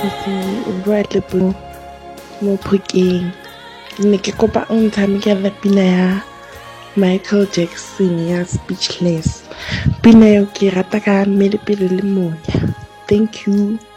letsatsi right mo Phokeng. Ke ne ke kopa o ntshamekela pina ya Michael Jackson ya Speechless. Pina eo ke rata ka mmele pelo le moya. Thank you.